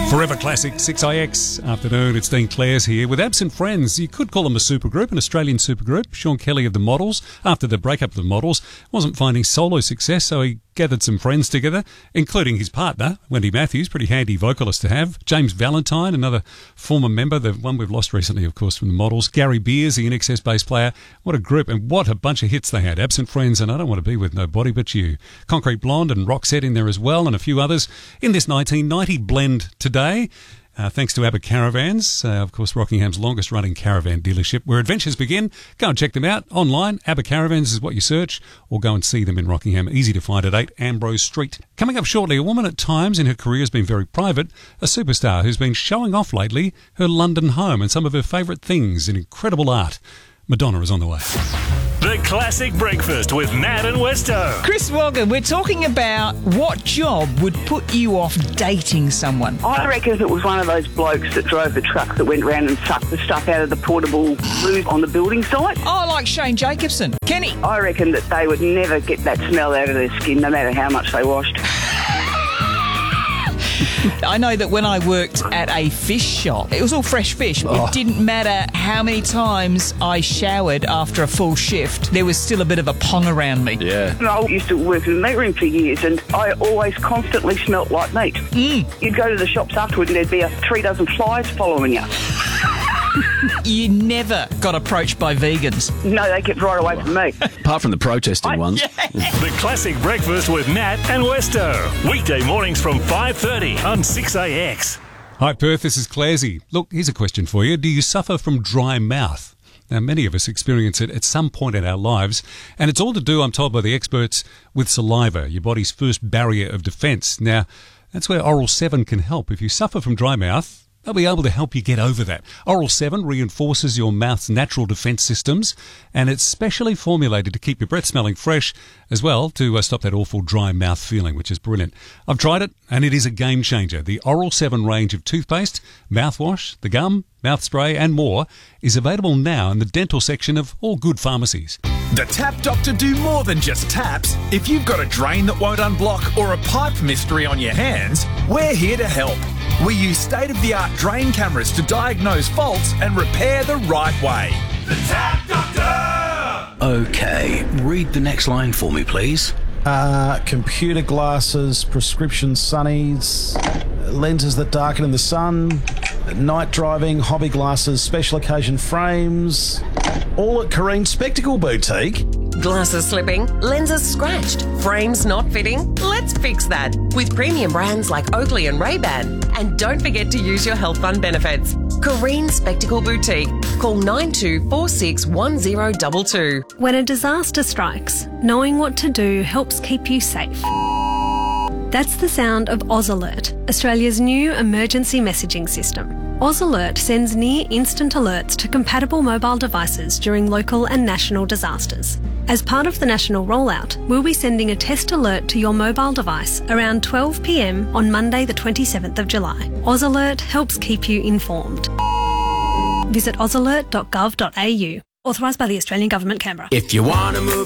Forever Classic 6IX afternoon. It's Dean Clares here with Absent Friends. You could call them a supergroup, an Australian supergroup. Sean Kelly of the Models, after the breakup of the Models, wasn't finding solo success, so he gathered some friends together, including his partner, Wendy Matthews, pretty handy vocalist to have. James Valentine, another former member, the one we've lost recently, of course, from the Models. Gary Beers, the INXS bass player. What a group, and what a bunch of hits they had. Absent Friends and I Don't Want to Be With Nobody But You. Concrete Blonde and Roxette in there as well, and a few others in this 1990 blend today. Thanks to ABBA Caravans, of course, Rockingham's longest-running caravan dealership, where adventures begin. Go and check them out online. ABBA Caravans is what you search, or go and see them in Rockingham. Easy to find at 8 Ambrose Street. Coming up shortly, a woman at times in her career has been very private, a superstar who's been showing off lately her London home and some of her favourite things in incredible art. Madonna is on the way. The Classic Breakfast with Nat and Westo. Chris Walker, we're talking about what job would put you off dating someone. I reckon if it was one of those blokes that drove the truck that went round and sucked the stuff out of the portable loo on the building site. Oh, like Shane Jacobson. Kenny. I reckon that they would never get that smell out of their skin, no matter how much they washed. I know that when I worked at a fish shop, it was all fresh fish. It didn't matter how many times I showered after a full shift, there was still a bit of a pong around me. Yeah. And I used to work in the meat room for years, and I always constantly smelt like meat. You'd go to the shops afterwards and there'd be 3 dozen flies following you. You never got approached by vegans. No, they kept right away from me. Apart from the protesting ones. The Classic Breakfast with Nat and Westo. Weekday mornings from 5:30 on 6AX. Hi Perth, this is Claresy. Look, here's a question for you. Do you suffer from dry mouth? Now, many of us experience it at some point in our lives, and it's all to do, I'm told by the experts, with saliva, your body's first barrier of defence. Now, that's where Oral 7 can help. If you suffer from dry mouth, they'll be able to help you get over that. Oral 7 reinforces your mouth's natural defence systems, and it's specially formulated to keep your breath smelling fresh, as well to stop that awful dry mouth feeling, which is brilliant. I've tried it, and it is a game changer. The Oral 7 range of toothpaste, mouthwash, the gum, mouth spray, and more is available now in the dental section of all good pharmacies. The Tap Doctor do more than just taps. If you've got a drain that won't unblock or a pipe mystery on your hands, we're here to help. We use state-of-the-art drain cameras to diagnose faults and repair the right way. The Tap Doctor! Okay, read the next line for me, please. Computer glasses, prescription sunnies, lenses that darken in the sun, night driving, hobby glasses, special occasion frames, all at Careen Spectacle Boutique. Glasses slipping, lenses scratched, frames not fitting? Let's fix that with premium brands like Oakley and Ray-Ban. And don't forget to use your health fund benefits. Careen Spectacle Boutique. Call 92461022. When a disaster strikes, knowing what to do helps keep you safe. That's the sound of Oz Alert, Australia's new emergency messaging system. Oz Alert sends near-instant alerts to compatible mobile devices during local and national disasters. As part of the national rollout, we'll be sending a test alert to your mobile device around 12 p.m. on Monday the 27th of July. Oz Alert helps keep you informed. Visit ozalert.gov.au. Authorised by the Australian Government, Canberra. If you want to move